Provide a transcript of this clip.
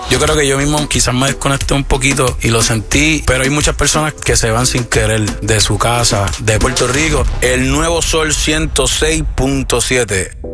Yo creo que yo mismo quizás me desconecté un poquito y lo sentí, pero hay muchas personas que se van sin querer de su casa, de Puerto Rico. El Nuevo Sol 106.7.